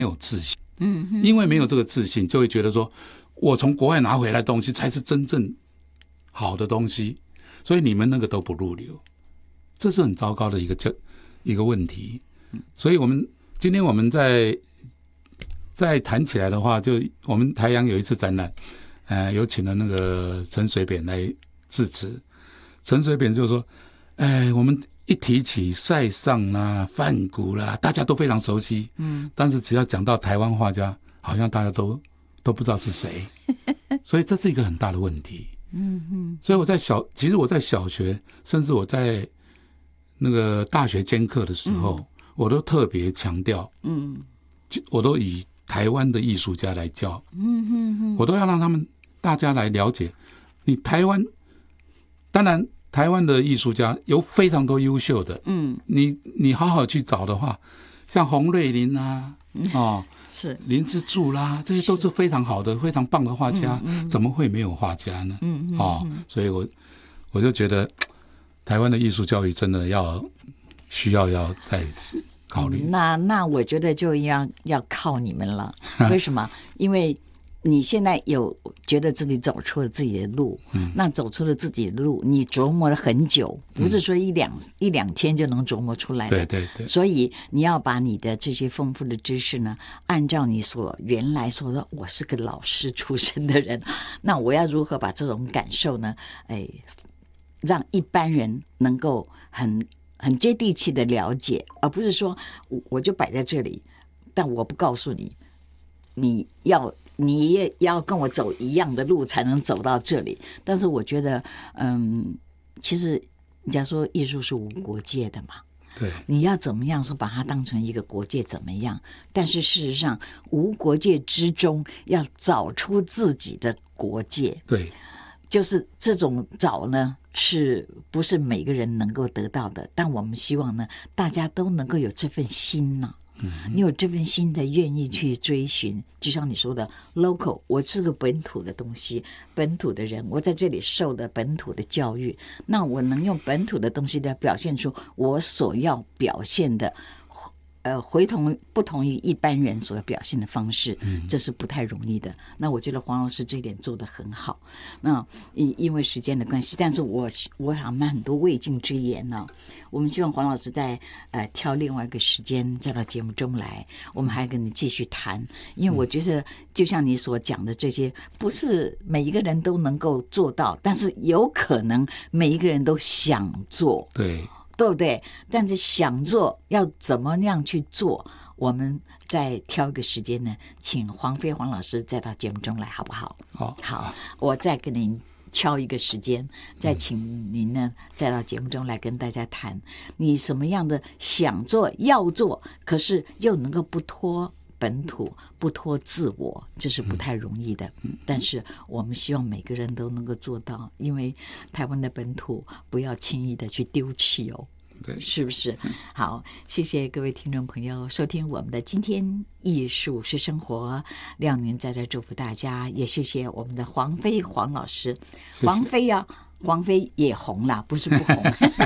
有自信，因为没有这个自信，就会觉得说我从国外拿回来的东西才是真正好的东西，所以你们那个都不入流，这是很糟糕的一个问题。所以今天我们再谈起来的话，就我们台阳有一次展览，有请了那个陈水扁来致辞。陈水扁就说，我们一提起塞尚啦、梵谷啦，大家都非常熟悉，但是只要讲到台湾画家，好像大家都不知道是谁，所以这是一个很大的问题。所以其实我在小学，甚至我在那个大学兼课的时候，我都特别强调，我都以台湾的艺术家来教，我都要让他们大家来了解，你台湾，当然台湾的艺术家有非常多优秀的，你好好去找的话，像洪瑞麟啊， 是林之助啦，这些都是非常好的、非常棒的画家，怎么会没有画家呢？所以我就觉得台湾的艺术教育真的需要再考虑。 那我觉得就要靠你们了。为什么？因为你现在有觉得自己走出了自己的路，那走出了自己的路，你琢磨了很久，不是说一两天就能琢磨出来的。 对， 所以你要把你的这些丰富的知识呢，按照你原来说的，我是个老师出身的人，那我要如何把这种感受呢，让一般人能够很接地气的了解，而不是说我就摆在这里，但我不告诉你，你也要跟我走一样的路才能走到这里。但是我觉得，其实人家说艺术是无国界的嘛， 对， 你要怎么样说把它当成一个国界怎么样？但是事实上，无国界之中要找出自己的国界， 对， 就是这种找呢，是不是每个人能够得到的？但我们希望呢，大家都能够有这份心呢。你有这份心的愿意去追寻，就像你说的 local， 我是个本土的东西，本土的人，我在这里受的本土的教育，那我能用本土的东西来表现出我所要表现的，不同于一般人所表现的方式，这是不太容易的。那我觉得黄老师这一点做得很好。那因为时间的关系，但是我想蛮很多未尽之言呢。我们希望黄老师在挑另外一个时间再到节目中来，我们还跟你继续谈。因为我觉得就像你所讲的这些，不是每一个人都能够做到，但是有可能每一个人都想做。对不对？但是想做要怎么样去做，我们再挑一个时间呢，请黄老师再到节目中来，好不好？好，我再跟您敲一个时间，再请您呢再到节目中来跟大家谈，你什么样的想做要做，可是又能够不脱本土不脱自我，这是不太容易的。但是我们希望每个人都能够做到，因为台湾的本土不要轻易的去丢弃哦，是不是？好，谢谢各位听众朋友收听我们的今天艺术是生活，廖宁在这祝福大家，也谢谢我们的黄老师。 谢谢黄飞也红了，不是不红。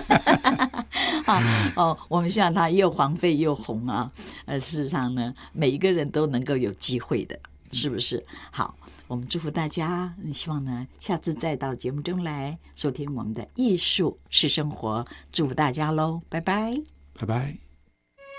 我们希望他又黄飞又红啊！事实上呢，每一个人都能够有机会的，是不是？好，我们祝福大家，希望呢下次再到节目中来收听我们的艺术是生活，祝福大家喽，拜拜， 拜拜。